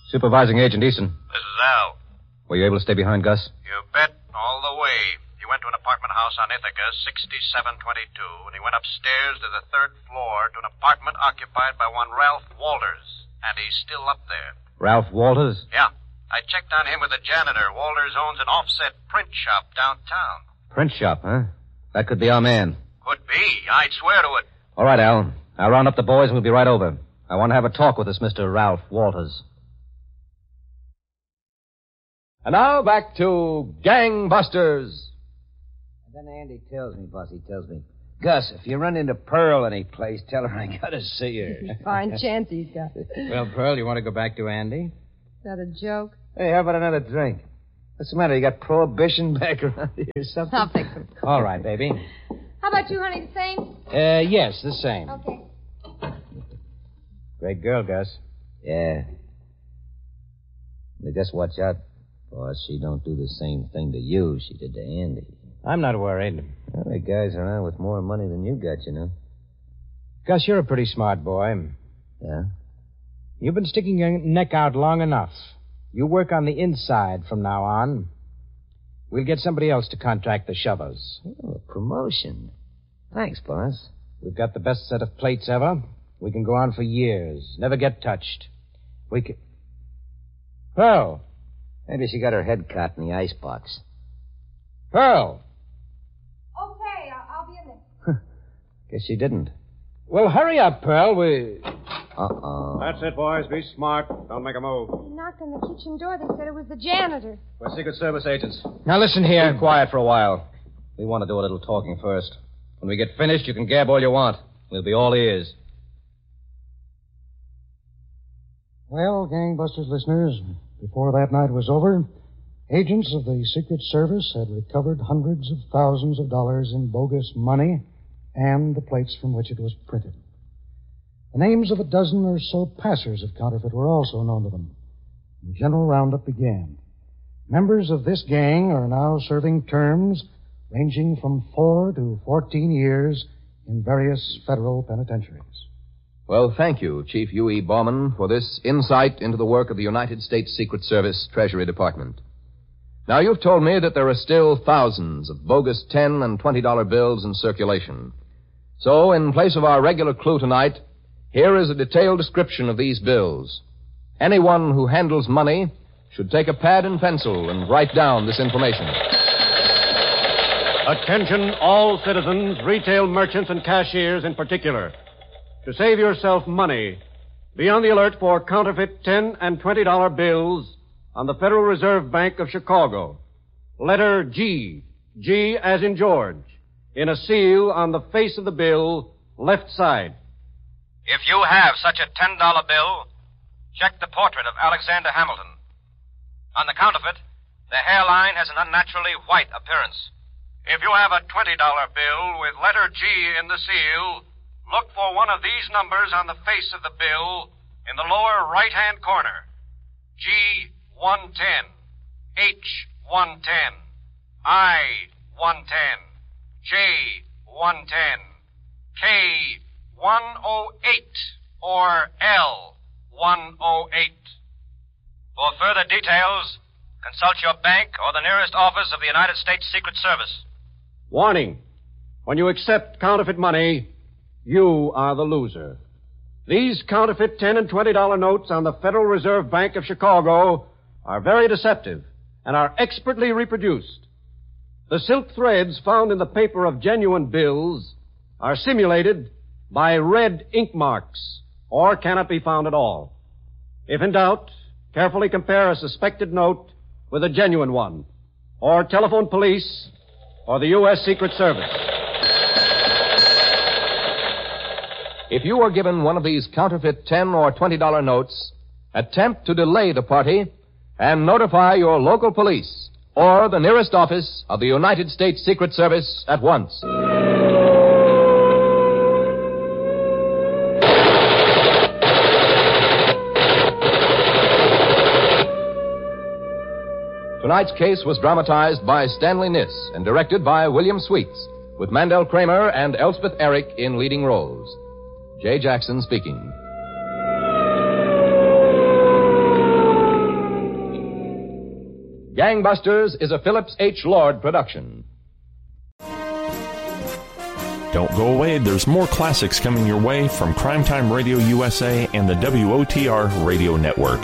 Supervising Agent Easton. This is Al. Were you able to stay behind Gus? You bet. All the way. He went to an apartment house on Ithaca, 6722, and he went upstairs to the third floor to an apartment occupied by one Ralph Walters. And he's still up there. Ralph Walters? Yeah. I checked on him with the janitor. Walters owns an offset print shop downtown. Print shop, huh? That could be our man. Could be. I'd swear to it. All right, Al. I'll round up the boys and we'll be right over. I want to have a talk with this Mr. Ralph Walters. And now back to Gangbusters. And then Andy tells me, boss, he tells me, Gus, if you run into Pearl any place, tell her I gotta see her. Fine chance he's got. Well, Pearl, you want to go back to Andy? Is that a joke? Hey, how about another drink? What's the matter? You got prohibition back around here or something? I'll fix it. All right, baby. How about you, honey? The same? Yes, the same. Okay. Great girl, Gus. Yeah. But just watch out, boss. She don't do the same thing to you she did to Andy. I'm not worried. Well, there are guys around with more money than you got, you know. Gus, you're a pretty smart boy. Yeah? You've been sticking your neck out long enough. You work on the inside from now on. We'll get somebody else to contract the shovers. Oh, a promotion. Thanks, boss. We've got the best set of plates ever. We can go on for years. Never get touched. We can... Pearl. Maybe she got her head caught in the icebox. Pearl. Okay, I'll be in there. Guess she didn't. Well, hurry up, Pearl. Uh-oh. That's it, boys. Be smart. Don't make a move. They knocked on the kitchen door. They said it was the janitor. We're Secret Service agents. Now listen here. Be quiet for a while. We want to do a little talking first. When we get finished, you can gab all you want. We'll be all ears. Well, Gangbusters listeners, before that night was over, agents of the Secret Service had recovered hundreds of thousands of dollars in bogus money and the plates from which it was printed. The names of a dozen or so passers of counterfeit were also known to them. The general roundup began. Members of this gang are now serving terms ranging from 4 to 14 years in various federal penitentiaries. Well, thank you, Chief U.E. Bauman, for this insight into the work of the United States Secret Service Treasury Department. Now, you've told me that there are still thousands of bogus $10 and $20 bills in circulation. So, in place of our regular clue tonight, here is a detailed description of these bills. Anyone who handles money should take a pad and pencil and write down this information. Attention, all citizens, retail merchants, and cashiers in particular. To save yourself money, be on the alert for counterfeit $10 and $20 bills on the Federal Reserve Bank of Chicago. Letter G, G as in George, in a seal on the face of the bill, left side. If you have such a $10 bill, check the portrait of Alexander Hamilton. On the counterfeit, the hairline has an unnaturally white appearance. If you have a $20 bill with letter G in the seal, look for one of these numbers on the face of the bill in the lower right-hand corner. G110, H110, I110, J110, K108, or L108. For further details, consult your bank or the nearest office of the United States Secret Service. Warning. When you accept counterfeit money, you are the loser. These counterfeit $10 and $20 notes on the Federal Reserve Bank of Chicago are very deceptive and are expertly reproduced. The silk threads found in the paper of genuine bills are simulated by red ink marks or cannot be found at all. If in doubt, carefully compare a suspected note with a genuine one, or telephone police or the U.S. Secret Service. If you are given one of these counterfeit $10 or $20 notes, attempt to delay the party and notify your local police or the nearest office of the United States Secret Service at once. Tonight's case was dramatized by Stanley Niss and directed by William Sweets, with Mandel Kramer and Elspeth Eric in leading roles. Jay Jackson speaking. Gangbusters is a Phillips H. Lord production. Don't go away. There's more classics coming your way from Crimetime Radio USA and the WOTR Radio Network.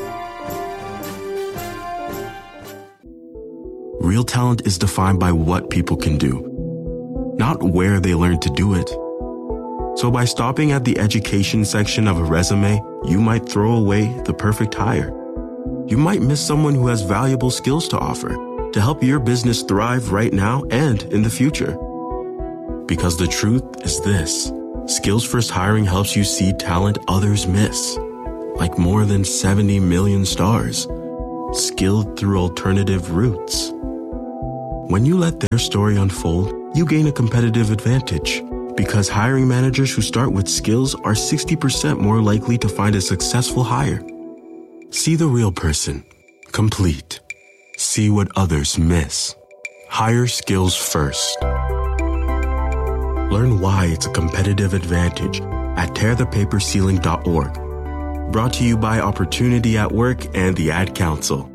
Real talent is defined by what people can do, not where they learn to do it. So by stopping at the education section of a resume, you might throw away the perfect hire. You might miss someone who has valuable skills to offer to help your business thrive right now and in the future. Because the truth is this: Skills First Hiring helps you see talent others miss, like more than 70 million stars, skilled through alternative routes. When you let their story unfold, you gain a competitive advantage, because hiring managers who start with skills are 60% more likely to find a successful hire. See the real person, complete. See what others miss. Hire skills first. Learn why it's a competitive advantage at tearthepaperceiling.org. Brought to you by Opportunity at Work and the Ad Council.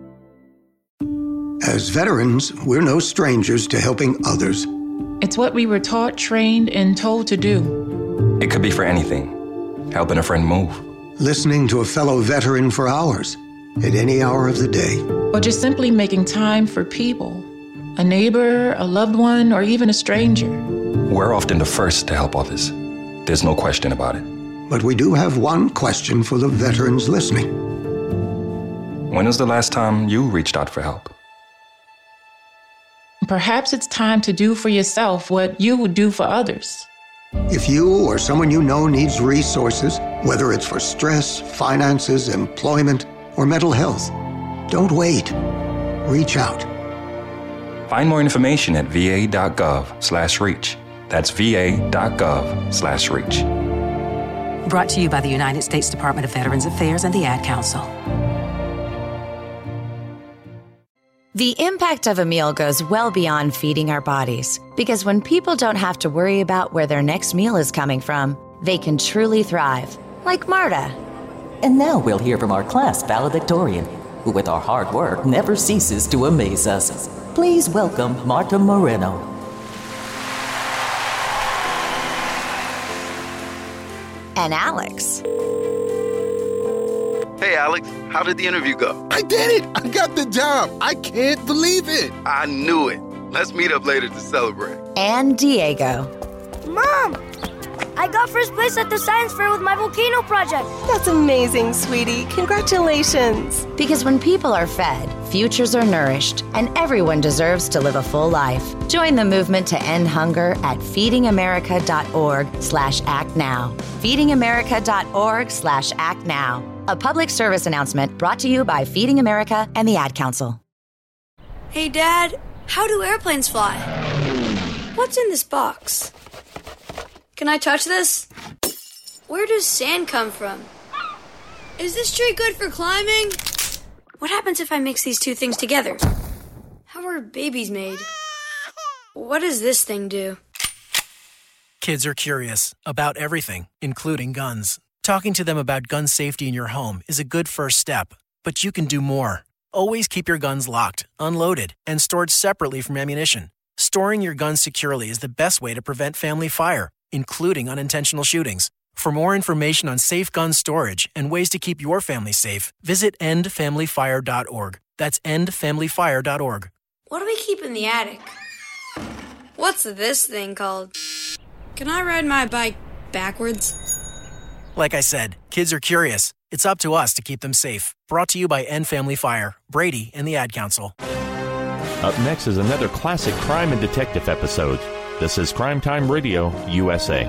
As veterans, we're no strangers to helping others. It's what we were taught, trained, and told to do. It could be for anything. Helping a friend move. Listening to a fellow veteran for hours, at any hour of the day. Or just simply making time for people. A neighbor, a loved one, or even a stranger. We're often the first to help others. There's no question about it. But we do have one question for the veterans listening. When was the last time you reached out for help? Perhaps it's time to do for yourself what you would do for others. If you or someone you know needs resources, whether it's for stress, finances, employment, or mental health, don't wait. Reach out. Find more information at va.gov/reach. That's va.gov/reach. Brought to you by the United States Department of Veterans Affairs and the Ad Council. The impact of a meal goes well beyond feeding our bodies, because when people don't have to worry about where their next meal is coming from, they can truly thrive, like Marta. And now we'll hear from our class valedictorian, who with our hard work never ceases to amaze us. Please welcome Marta Moreno. And Alex. Hey, Alex, how did the interview go? I did it! I got the job! I can't believe it! I knew it. Let's meet up later to celebrate. And Diego. Mom! I got first place at the science fair with my volcano project. That's amazing, sweetie. Congratulations. Because when people are fed, futures are nourished, and everyone deserves to live a full life. Join the movement to end hunger at feedingamerica.org/actnow. feedingamerica.org/actnow. A public service announcement brought to you by Feeding America and the Ad Council. Hey, Dad, how do airplanes fly? What's in this box? Can I touch this? Where does sand come from? Is this tree good for climbing? What happens if I mix these two things together? How are babies made? What does this thing do? Kids are curious about everything, including guns. Talking to them about gun safety in your home is a good first step, but you can do more. Always keep your guns locked, unloaded, and stored separately from ammunition. Storing your guns securely is the best way to prevent family fire, including unintentional shootings. For more information on safe gun storage and ways to keep your family safe, visit endfamilyfire.org. That's endfamilyfire.org. What do we keep in the attic? What's this thing called? Can I ride my bike backwards? Like I said, kids are curious. It's up to us to keep them safe. Brought to you by End Family Fire, Brady, and the Ad Council. Up next is another classic crime and detective episode. This is Crimetime Radio, USA.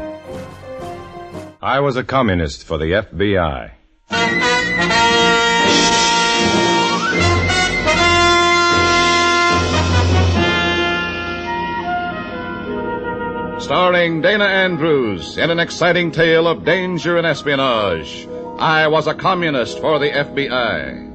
I was a communist for the FBI. Starring Dana Andrews in an exciting tale of danger and espionage. I was a communist for the FBI.